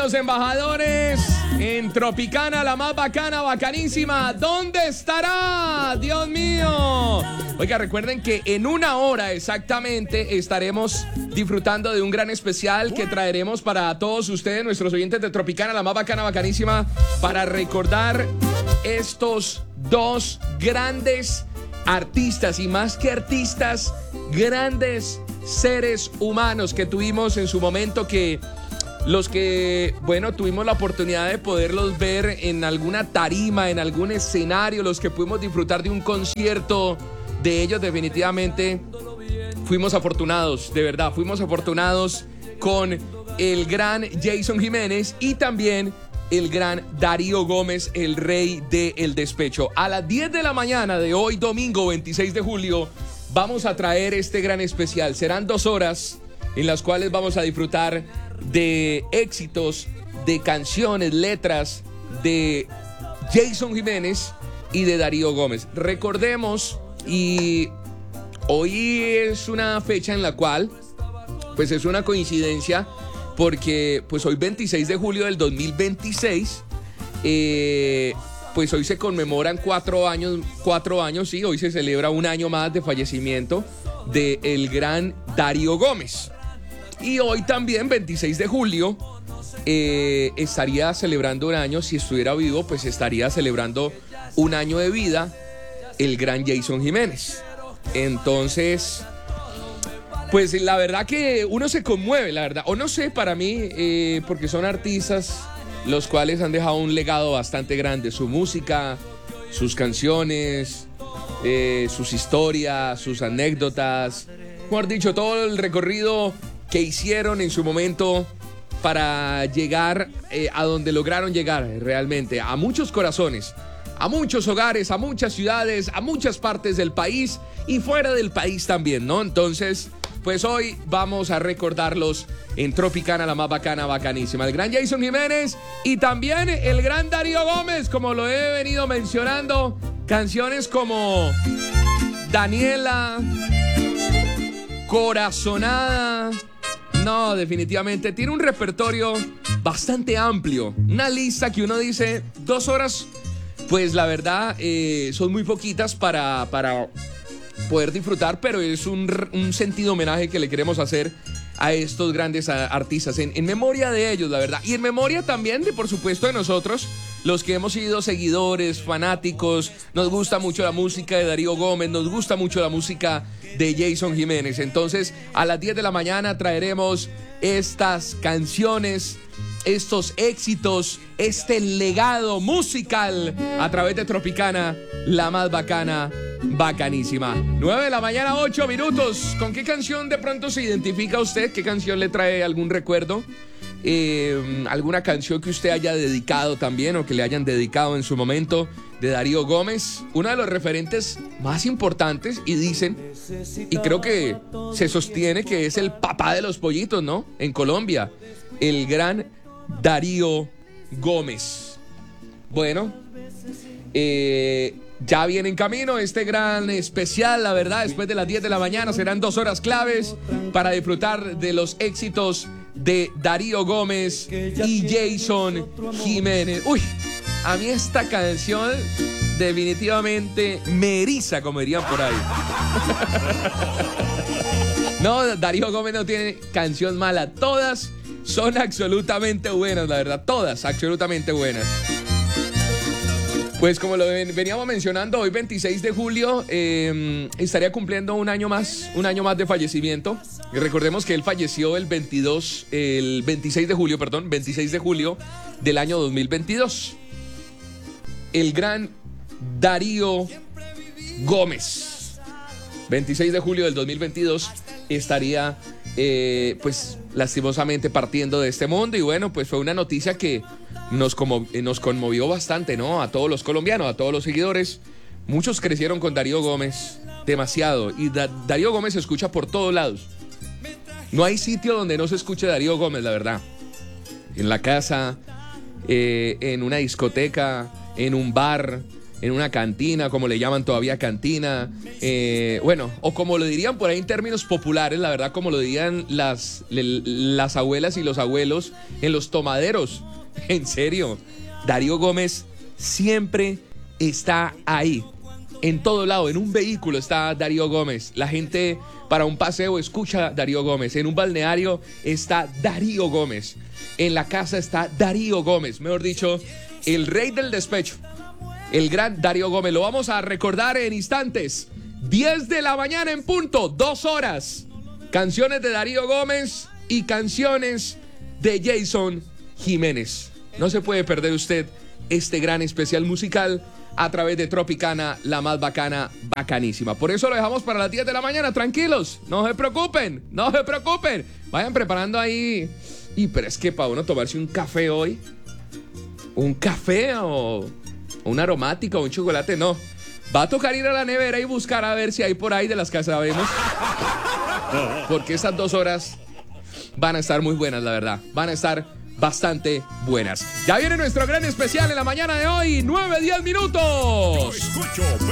los embajadores en Tropicana, la más bacana, bacanísima. ¿Dónde estará? Dios mío. Oiga, recuerden que en una hora exactamente estaremos disfrutando de un gran especial que traeremos para todos ustedes, nuestros oyentes de Tropicana, la más bacana, bacanísima, para recordar estos dos grandes artistas, y más que artistas, grandes seres humanos que tuvimos en su momento, que los que, bueno, tuvimos la oportunidad de poderlos ver en alguna tarima, en algún escenario, los que pudimos disfrutar de un concierto de ellos, definitivamente fuimos afortunados, de verdad, fuimos afortunados con el gran Jason Jiménez y también el gran Darío Gómez, el rey del despecho. A las 10 de la mañana de hoy, domingo 26 de julio, vamos a traer este gran especial. Serán 2 horas en las cuales vamos a disfrutar de éxitos, de canciones, letras de Jason Jiménez y de Darío Gómez. Recordemos, y hoy es una fecha en la cual, pues es una coincidencia, porque pues hoy 26 de julio del 2026, pues hoy se conmemoran 4 años, sí, hoy se celebra un año más de fallecimiento del gran Darío Gómez. Y hoy también, 26 de julio, estaría celebrando un año, si estuviera vivo, pues estaría celebrando un año de vida el gran Jason Jiménez. Entonces, pues la verdad que uno se conmueve, la verdad. O no sé, para mí, porque son artistas los cuales han dejado un legado bastante grande. Su música, sus canciones, sus historias, sus anécdotas. Mejor dicho, todo el recorrido que hicieron en su momento para llegar a donde lograron llegar realmente. A muchos corazones, a muchos hogares, a muchas ciudades, a muchas partes del país y fuera del país también, ¿no? Entonces, pues hoy vamos a recordarlos en Tropicana, la más bacana, bacanísima. El gran Jason Jiménez y también el gran Darío Gómez, como lo he venido mencionando. Canciones como Daniela, Corazonada. No, definitivamente tiene un repertorio bastante amplio. Una lista que uno dice 2 horas, pues la verdad son muy poquitas para poder disfrutar, pero es un sentido homenaje que le queremos hacer a estos grandes artistas, en memoria de ellos, la verdad, y en memoria también de, por supuesto, de nosotros, los que hemos sido seguidores, fanáticos. Nos gusta mucho la música de Darío Gómez, nos gusta mucho la música de Jason Jiménez. Entonces, a las 10 de la mañana traeremos estas canciones, estos éxitos, este legado musical a través de Tropicana, la más bacana, bacanísima. 9 de la mañana, 8 minutos. ¿Con qué canción de pronto se identifica usted? ¿Qué canción le trae algún recuerdo? ¿Alguna canción que usted haya dedicado también o que le hayan dedicado en su momento de Darío Gómez? Uno de los referentes más importantes, y dicen, y creo que se sostiene que es el papá de los pollitos, ¿no? En Colombia, el gran Darío Gómez. Bueno, ya viene en camino este gran especial, la verdad. Después de las 10 de la mañana serán 2 horas claves para disfrutar de los éxitos de Darío Gómez y Jason Jiménez. Uy, a mí esta canción definitivamente me eriza, como dirían por ahí. No, Darío Gómez no tiene canción mala. Todas son absolutamente buenas, la verdad. Todas absolutamente buenas. Pues como lo veníamos mencionando, hoy 26 de julio estaría cumpliendo un año más de fallecimiento. Y recordemos que él falleció el 26 de julio del año 2022. El gran Darío Gómez. 26 de julio del 2022 estaría, pues lastimosamente partiendo de este mundo. Y bueno, pues fue una noticia que nos conmovió bastante, ¿no? A todos los colombianos, a todos los seguidores. Muchos crecieron con Darío Gómez, demasiado. Y Darío Gómez se escucha por todos lados. No hay sitio donde no se escuche Darío Gómez, la verdad. En la casa, en una discoteca, en un bar, en una cantina, como le llaman todavía cantina, bueno, o como lo dirían por ahí en términos populares, la verdad, como lo dirían las abuelas y los abuelos en los tomaderos. En serio, Darío Gómez siempre está ahí. En todo lado, en un vehículo está Darío Gómez. La gente para un paseo escucha Darío Gómez. En un balneario está Darío Gómez. En la casa está Darío Gómez. Mejor dicho, el rey del despecho. El gran Darío Gómez. Lo vamos a recordar en instantes. 10 de la mañana en punto, 2 horas. Canciones de Darío Gómez y canciones de Jason Jiménez. No se puede perder usted este gran especial musical a través de Tropicana, la más bacana, bacanísima. Por eso lo dejamos para las 10 de la mañana, tranquilos. No se preocupen, no se preocupen. Vayan preparando ahí. Pero es que para uno tomarse un café hoy, un café o una aromática o un chocolate, no. Va a tocar ir a la nevera y buscar a ver si hay por ahí de las que sabemos. Porque esas 2 horas van a estar muy buenas, la verdad. Van a estar bastante buenas. Ya viene nuestro gran especial en la mañana de hoy, 9-10 minutos. Yo escucho